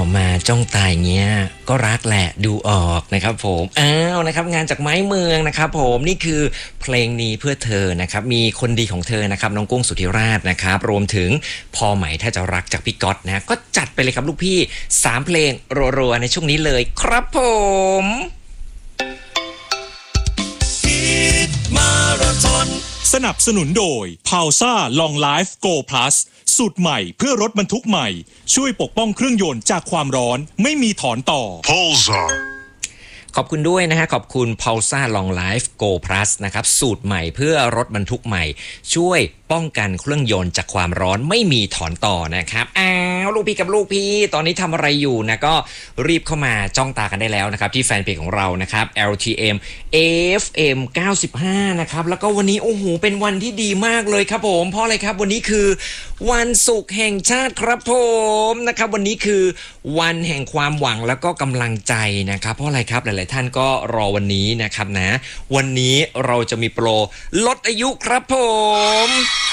มาจ้องตาอย่างเงี้ยก็รักแหละดูออกนะครับผมนะครับงานจากไม้เมืองนะครับผมนี่คือเพลงนี้เพื่อเธอนะครับมีคนดีของเธอนะครับน้องกุ้งสุธิราชนะครับรวมถึงพอไหมถ้าจะรักจากพี่ก๊อตนะก็จัดไปเลยครับลูกพี่3เพลงรัวๆในช่วงนี้เลยครับผมสนับสนุนโดย Pausa Long Life Go Plus สูตรใหม่เพื่อรถบรรทุกใหม่ช่วยปกป้องเครื่องยนต์จากความร้อนไม่มีถอนต่อ Pausa ขอบคุณด้วยนะฮะขอบคุณ Pausa Long Life Go Plus นะครับสูตรใหม่เพื่อรถบรรทุกใหม่ช่วยป้องกันเครื่องยนต์จากความร้อนไม่มีถอนต่อนะครับลูกพี่กับลูกพี่ตอนนี้ทำอะไรอยู่นะก็รีบเข้ามาจ้องตากันได้แล้วนะครับที่แฟนเพจของเรานะครับ LTM FM 95นะครับแล้วก็วันนี้โอ้โหเป็นวันที่ดีมากเลยครับผมเพราะอะไรครับวันนี้คือวันศุกร์แห่งชาติครับผมนะครับวันนี้คือวันแห่งความหวังแล้วก็กำลังใจนะครับเพราะอะไรครับหลายๆท่านก็รอวันนี้นะครับนะวันนี้เราจะมีโปรลดอายุครับผม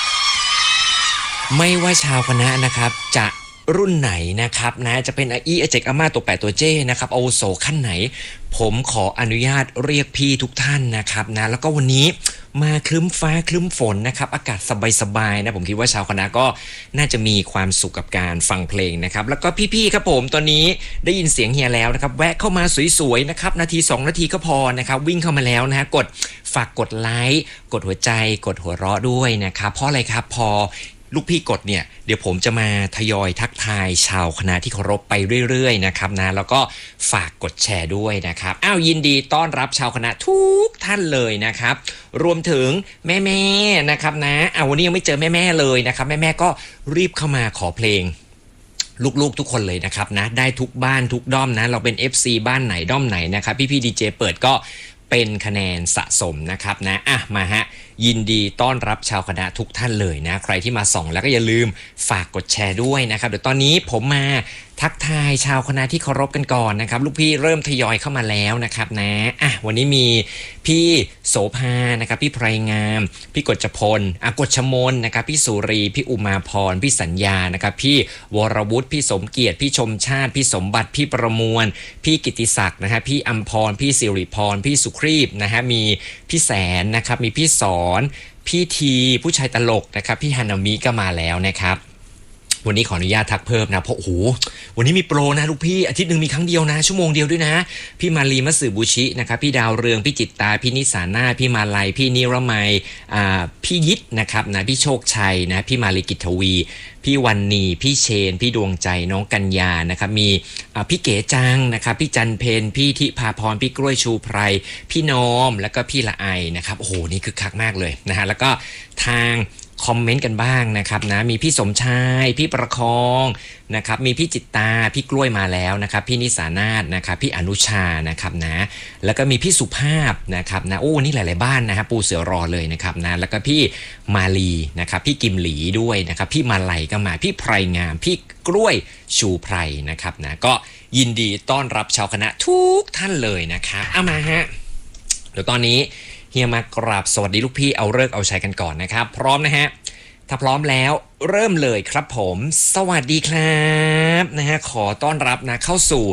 ไม่ว่าชาวคณะนะครับจะรุ่นไหนนะครับนะจะเป็นอาอีอาเจกอาม่าตัวแปดตัวเจ้นะครับอาวุโสขั้นไหนผมขออนุญาตเรียกพี่ทุกท่านนะครับนะแล้วก็วันนี้มาครึ้มฟ้าครึ้มฝนนะครับอากาศสบายๆนะผมคิดว่าชาวคณะก็น่าจะมีความสุขกับการฟังเพลงนะครับแล้วก็พี่ๆครับผมตอนนี้ได้ยินเสียงเฮียแล้วนะครับแวะเข้ามาสวยๆนะครับนาที2นาทีก็พอนะครับวิ่งเข้ามาแล้วนะฮะฝากกดไลค์กดหัวใจกดหัวเราะด้วยนะครับเพราะอะไรครับพอลูกพี่กดเนี่ยเดี๋ยวผมจะมาทยอยทักทายชาวคณะที่เคารพไปเรื่อยๆนะครับนะแล้วก็ฝากกดแชร์ด้วยนะครับยินดีต้อนรับชาวคณะทุกท่านเลยนะครับรวมถึงแม่ๆนะครับนะวันนี้ยังไม่เจอแม่ๆเลยนะครับแม่ๆก็รีบเข้ามาขอเพลงลูกๆทุกคนเลยนะครับนะได้ทุกบ้านทุกด้อมนะเราเป็น FC บ้านไหนด้อมไหนนะครับพี่ๆดีเจเปิดก็เป็นคะแนนสะสมนะครับนะมาฮะยินดีต้อนรับชาวคณะทุกท่านเลยนะใครที่มาส่องแล้วก็อย่าลืมฝากกดแชร์ด้วยนะครับเดี๋ยวตอนนี้ผมมาทักทายชาวคณะที่เคารพกันก่อนนะครับลูกพี่เริ่มทยอยเข้ามาแล้วนะครับนะวันนี้มีพี่โสภานะครับพี่ไพรงามพี่กฤษพลกฤษมนนะครับพี่สุรีพี่อุมาพรพี่สัญญานะครับพี่วรวุฒิพี่สมเกียรติพี่ชมชาติพี่สมบัติพี่ประมวลพี่กิติศักดิ์นะฮะพี่อัมพรพี่สิริพรพี่สุครีพนะฮะมีพี่แสนนะครับมีพี่สอนพี่ทีผู้ชายตลกนะครับพี่ฮานามิก็มาแล้วนะครับวันนี้ขออนุญาตทักเพิ่มนะเพราะโอ้โหวันนี้มีโปรนะลูกพี่อาทิตย์นึงมีครั้งเดียวนะชั่วโมงเดียวด้วยนะพี่มารีมัตสึบุชินะครับพี่ดาวเรืองพี่จิตตาพี่นิสานาพี่มาลัยพี่นิรมัยพี่ยิทนะครับนะพี่โชคชัยนะพี่มาลีกิตทวีพี่วันนีพี่เชนพี่ดวงใจน้องกัญญานะครับมีพี่เก๋จังนะครับพี่จันเพนพี่ทิพาพรพี่กล้วยชูไพรพี่นอมแล้วก็พี่ละไอนะครับโอ้โหนี่คึกคักมากเลยนะฮะแล้วก็ทางคอมเมนต์กันบ้างนะครับนะมีพี่สมชายพี่ประคองนะครับมีพี่จิตตาพี่กล้วยมาแล้วนะครับพี่นิสานาถนะครับพี่อนุชานะครับนะแล้วก็มีพี่สุภาพนะครับนะวันนี้หลายๆบ้านนะฮะปูเสือรอเลยนะครับนะแล้วก็พี่มาลีนะครับพี่กิมหลีด้วยนะครับพี่มาลัยก็มาพี่ไพรงามพี่กล้วยชูไพรนะครับนะก็ยินดีต้อนรับชาวคณะทุกท่านเลยนะครับมาฮะเดี๋ยวตอนนี้เฮียมากราบสวัสดีลูกพี่เอาเลิกเอาชัยกันก่อนนะครับพร้อมนะฮะถ้าพร้อมแล้วเริ่มเลยครับผมสวัสดีครับนะฮะขอต้อนรับนะเข้าสู่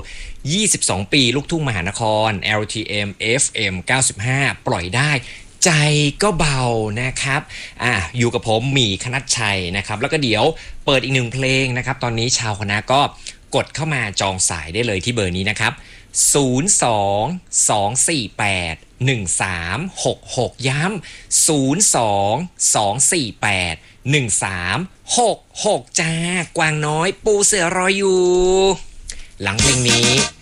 22ปีลูกทุ่งมหานคร LTM FM 95ปล่อยได้ใจก็เบานะครับอยู่กับผมหมีคณัชชัยนะครับแล้วก็เดี๋ยวเปิดอีกหนึ่งเพลงนะครับตอนนี้ชาวคณะก็กดเข้ามาจองสายได้เลยที่เบอร์นี้นะครับ02-248-1366ย้ำ02-248-1366จ้ากวางน้อยปูเสือรออยู่หลังเพลงนี้